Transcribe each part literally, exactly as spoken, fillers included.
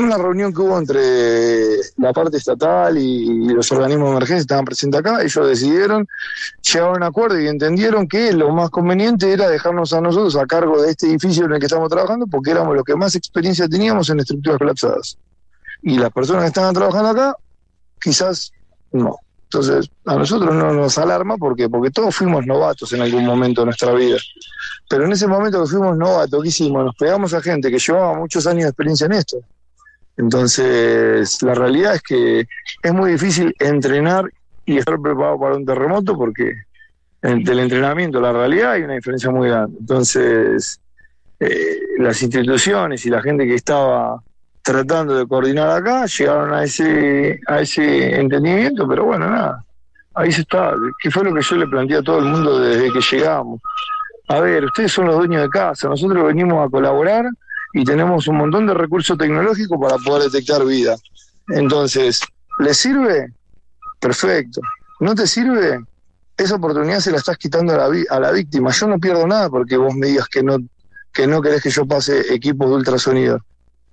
una reunión que hubo entre la parte estatal y, y los organismos de emergencia que estaban presentes acá. Ellos decidieron, llegaron a un acuerdo y entendieron que lo más conveniente era dejarnos a nosotros a cargo de este edificio en el que estamos trabajando, porque éramos los que más experiencia teníamos en estructuras colapsadas. Y las personas que estaban trabajando acá, quizás no. Entonces, a nosotros no nos alarma porque, porque todos fuimos novatos en algún momento de nuestra vida. Pero en ese momento que fuimos novatos, ¿qué hicimos? Nos pegamos a gente que llevaba muchos años de experiencia en esto. Entonces, la realidad es que es muy difícil entrenar y estar preparado para un terremoto porque entre el entrenamiento y la realidad hay una diferencia muy grande. Entonces, eh, las instituciones y la gente que estaba tratando de coordinar acá llegaron a ese a ese entendimiento, pero bueno, nada, ahí se está, que fue lo que yo le planteé a todo el mundo desde que llegamos. A ver, ustedes son los dueños de casa, nosotros venimos a colaborar y tenemos un montón de recursos tecnológicos para poder detectar vida. Entonces, ¿les sirve? Perfecto. ¿No te sirve? Esa oportunidad se la estás quitando a la, vi- a la víctima. Yo no pierdo nada porque vos me digas que no, que no querés que yo pase equipos de ultrasonido.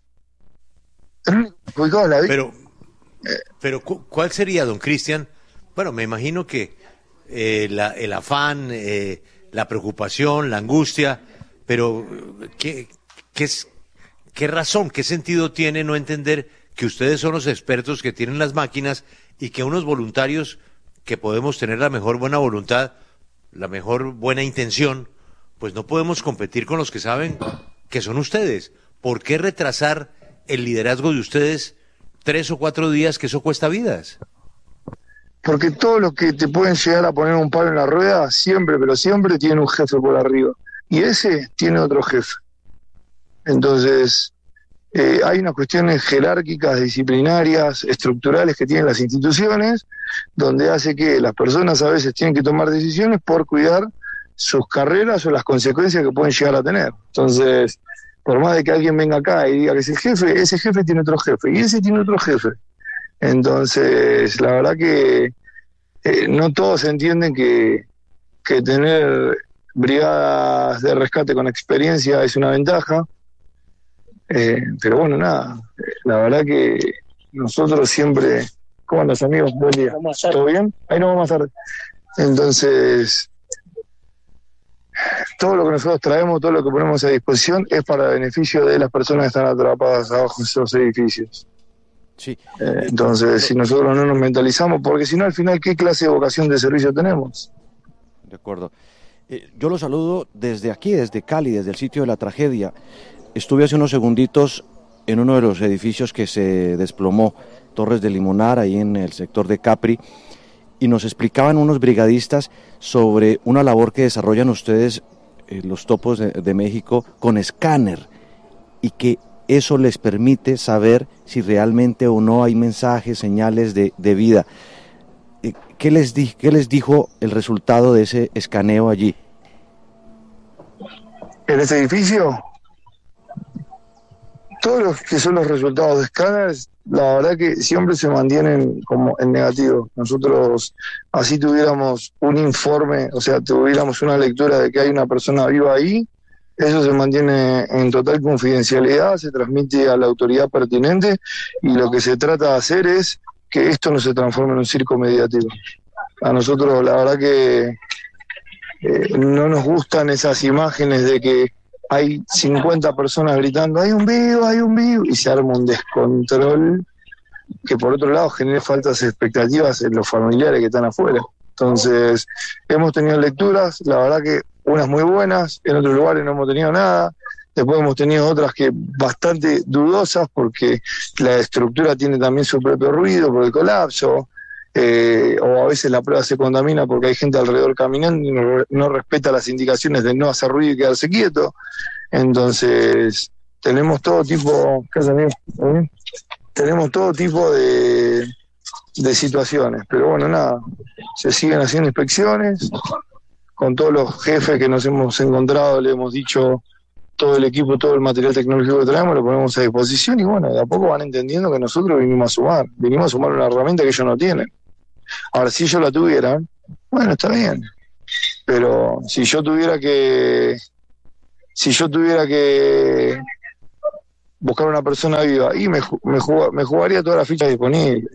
Pero, pero ¿cuál sería, don Cristian? Bueno, me imagino que eh, la, el afán, eh, la preocupación, la angustia, pero ¿qué, qué, es, ¿qué razón, qué sentido tiene no entender que ustedes son los expertos que tienen las máquinas y que unos voluntarios que podemos tener la mejor buena voluntad, la mejor buena intención, pues no podemos competir con los que saben que son ustedes? ¿Por qué retrasar el liderazgo de ustedes tres o cuatro días, que eso cuesta vidas? Porque todos los que te pueden llegar a poner un palo en la rueda, siempre, pero siempre tienen un jefe por arriba. Y ese tiene otro jefe. Entonces, eh, hay unas cuestiones jerárquicas, disciplinarias, estructurales que tienen las instituciones, donde hace que las personas a veces tienen que tomar decisiones por cuidar sus carreras o las consecuencias que pueden llegar a tener. Entonces, por más de que alguien venga acá y diga que es el jefe, ese jefe tiene otro jefe, y ese tiene otro jefe. Entonces, la verdad que eh, no todos entienden que, que tener brigadas de rescate con experiencia es una ventaja. Eh, pero bueno, nada, la verdad que nosotros siempre... ¿Cómo andas, amigos? Buen día. ¿Todo bien? Ahí nos vamos a estar. Entonces... todo lo que nosotros traemos, todo lo que ponemos a disposición es para beneficio de las personas que están atrapadas abajo de esos edificios. Sí. Eh, entonces, si nosotros no nos mentalizamos, porque si no, al final, ¿qué clase de vocación de servicio tenemos? De acuerdo. Eh, yo lo saludo desde aquí, desde Cali, desde el sitio de la tragedia. Estuve hace unos segunditos en uno de los edificios que se desplomó, Torres de Limonar, ahí en el sector de Capri, y nos explicaban unos brigadistas sobre una labor que desarrollan ustedes, eh, los topos de, de México, con escáner, y que eso les permite saber si realmente o no hay mensajes, señales de, de vida. Eh, ¿qué les di, qué les dijo el resultado de ese escaneo allí? En este edificio, todos los que son los resultados de escáneres, la verdad que siempre se mantienen como en negativo. Nosotros, así tuviéramos un informe, o sea, tuviéramos una lectura de que hay una persona viva ahí, eso se mantiene en total confidencialidad, se transmite a la autoridad pertinente, y lo que se trata de hacer es que esto no se transforme en un circo mediático. A nosotros, la verdad que eh, no nos gustan esas imágenes de que hay cincuenta personas gritando, hay un vivo, hay un vivo, y se arma un descontrol que por otro lado genera faltas expectativas en los familiares que están afuera. Entonces, hemos tenido lecturas, la verdad que unas muy buenas, en otros lugares no hemos tenido nada, después hemos tenido otras que bastante dudosas porque la estructura tiene también su propio ruido por el colapso, eh, o a veces la prueba se contamina porque hay gente alrededor caminando y no, no respeta las indicaciones de no hacer ruido y quedarse quieto. Entonces, tenemos todo tipo... ¿Qué haces, amigo? ¿Eh? Tenemos todo tipo de, de situaciones, pero bueno, nada, se siguen haciendo inspecciones. Con todos los jefes que nos hemos encontrado, le hemos dicho todo el equipo, todo el material tecnológico que traemos, lo ponemos a disposición, y bueno, de a poco van entendiendo que nosotros vinimos a sumar, vinimos a sumar una herramienta que ellos no tienen. Ahora, si ellos la tuvieran, bueno, está bien, pero si yo tuviera que, si yo tuviera que buscar una persona viva y me, me, jug, me jugaría todas las fichas disponibles.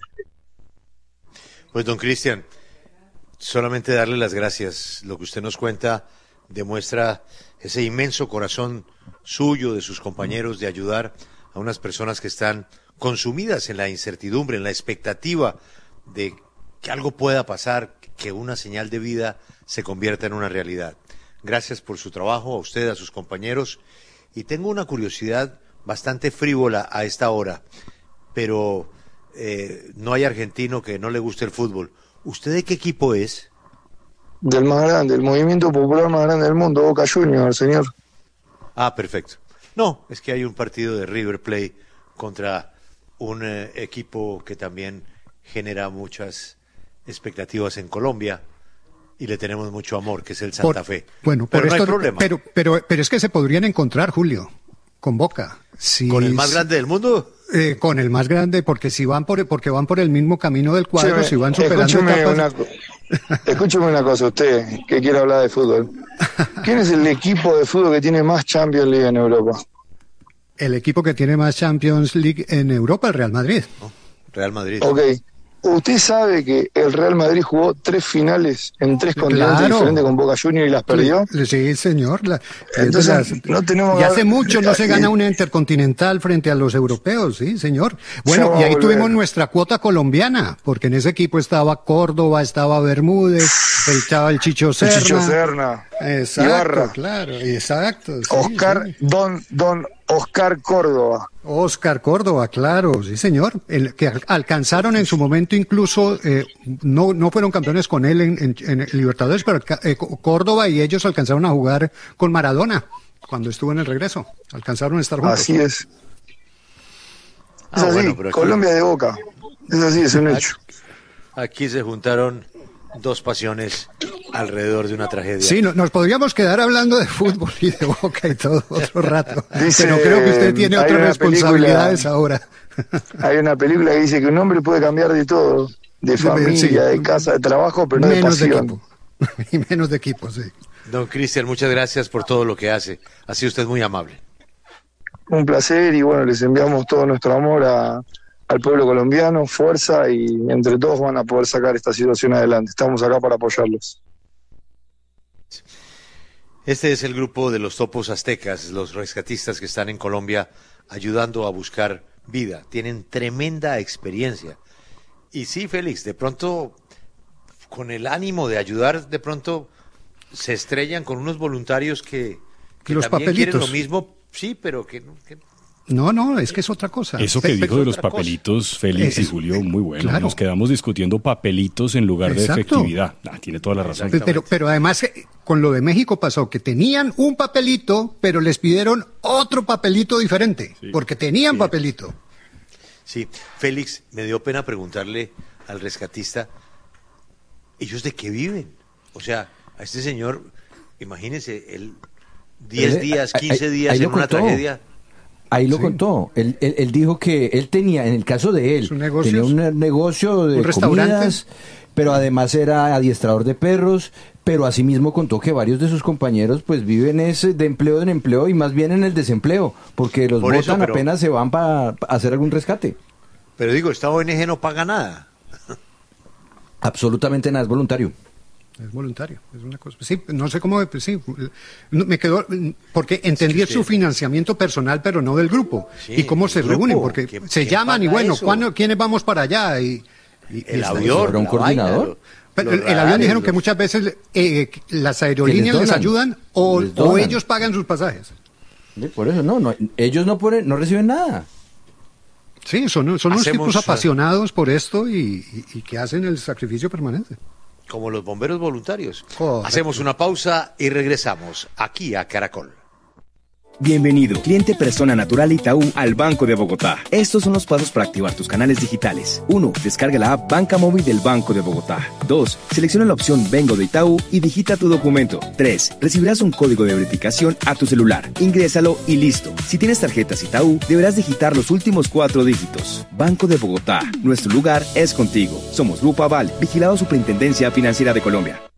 Pues don Cristian, solamente darle las gracias. Lo que usted nos cuenta demuestra ese inmenso corazón suyo, de sus compañeros, de ayudar a unas personas que están consumidas en la incertidumbre, en la expectativa de que algo pueda pasar, que una señal de vida se convierta en una realidad. Gracias por su trabajo, a usted, a sus compañeros. Y tengo una curiosidad bastante frívola a esta hora, pero eh, no hay argentino que no le guste el fútbol. ¿Usted de qué equipo es? Del más grande, el movimiento popular más grande del mundo, Boca Juniors, señor. Ah, perfecto. No, es que hay un partido de River Plate contra un eh, equipo que también genera muchas expectativas en Colombia y le tenemos mucho amor, que es el Santa por, Fe. Bueno, pero por no esto, hay problema. Pero, pero, pero es que se podrían encontrar, Julio, con Boca. Si, ¿Con el más grande del mundo? Eh, con el más grande, porque si van por, porque van por el mismo camino del cuadro, Escúcheme, si van superando escúcheme etapas... una, escúcheme una cosa, usted que quiere hablar de fútbol. ¿Quién es el equipo de fútbol que tiene más Champions League en Europa? El equipo que tiene más Champions League en Europa, el Real Madrid. Oh, Real Madrid. Ok. ¿Usted sabe que el Real Madrid jugó tres finales en tres continentes Claro. diferentes con Boca Juniors y las perdió? Sí, señor. La, Entonces, las, no tenemos y que- hace mucho no se gana una intercontinental frente a los europeos, sí, señor. Bueno, Ya y ahí va a tuvimos volver. nuestra cuota colombiana, porque en ese equipo estaba Córdoba, estaba Bermúdez, estaba el Chicho El Serna. Chicho Serna, Exacto, Ibarra, claro, exacto. sí, Oscar, sí. Don, Don Oscar Córdoba. Oscar Córdoba, claro, sí señor, el que al- alcanzaron en su momento incluso, eh, no, no fueron campeones con él en, en- en Libertadores, pero ca- eh, Córdoba y ellos alcanzaron a jugar con Maradona cuando estuvo en el regreso, alcanzaron a estar juntos. Así es. Es Ah, así, bueno, pero aquí- Colombia de Boca. Es así, es un hecho. Aquí se juntaron dos pasiones alrededor de una tragedia. Sí, no- nos podríamos quedar hablando de fútbol y de Boca y todo otro rato, Dice, pero creo que usted tiene hay otras una responsabilidades película- ahora. Hay una película que dice que un hombre puede cambiar de todo, de familia, sí. de casa, de trabajo, pero no de Menos de pasión. equipo, y menos de equipo, sí. Don Cristian, muchas gracias por todo lo que hace. Ha sido usted muy amable. Un placer y bueno, les enviamos todo nuestro amor a, al pueblo colombiano, fuerza y entre todos van a poder sacar esta situación adelante. Estamos acá para apoyarlos. Este es el grupo de los topos aztecas, los rescatistas que están en Colombia ayudando a buscar vida. Tienen tremenda experiencia. Y sí, Félix, de pronto, con el ánimo de ayudar, de pronto se estrellan con unos voluntarios que, que Los también quieren papelitos. lo mismo, sí, pero que, no- que No, no, es que es otra cosa. Eso que Pe- dijo pe- de los otra cosa. papelitos, Félix y Eh, Julio, muy bueno. claro. Nos quedamos discutiendo papelitos en lugar de Exacto. efectividad. Ah, tiene toda la razón. Exacto. Pero, pero además, eh, con lo de México pasó que tenían un papelito, pero les pidieron otro papelito diferente, porque tenían Sí. papelito. Sí, Félix, me dio pena preguntarle al rescatista, ¿ellos de qué viven? O sea, a este señor, imagínense, él diez Eh, días, ahí- quince días ahí lo en una contó. tragedia. Ahí lo Sí. contó. Él, él, él dijo que él tenía, en el caso de él, ¿Sus negocios? tenía un eh, negocio de ¿Un restaurante? comidas, pero además era adiestrador de perros, pero asimismo contó que varios de sus compañeros pues viven ese de empleo en empleo y más bien en el desempleo, porque los Por eso, botan pero- apenas se van para hacer algún rescate. Pero digo, esta O N G no paga nada. Absolutamente nada, es voluntario. Es voluntario, es una cosa. Sí, no sé cómo, pues sí, no, me quedó, porque entendí usted- su financiamiento personal, pero no del grupo. Sí, y cómo se el grupo, reúnen, porque ¿quién- se quién llaman y paga bueno, eso? ¿cuándo, ¿quiénes vamos para allá? Y, y- y El está- avión, ¿Habrá un la coordinador? vaina, lo- Pero los el, el avión radares, dijeron que los- muchas veces eh, las aerolíneas les donan. ayudan o, Les o donan. ellos pagan sus pasajes. Sí, por eso no, no ellos no ponen, no reciben nada. Sí, son, son unos Hacemos, tipos eh, apasionados por esto y, y- y que hacen el sacrificio permanente. como los bomberos voluntarios. Correcto. Hacemos una pausa y regresamos aquí a Caracol. Bienvenido, cliente persona natural Itaú al Banco de Bogotá. Estos son los pasos para activar tus canales digitales. uno. Descarga la app Banca Móvil del Banco de Bogotá. dos. Selecciona la opción Vengo de Itaú y digita tu documento. tres. Recibirás un código de verificación a tu celular. Ingrésalo y listo. Si tienes tarjetas Itaú, deberás digitar los últimos cuatro dígitos. Banco de Bogotá. Nuestro lugar es contigo. Somos Grupo Aval, vigilado Superintendencia Financiera de Colombia.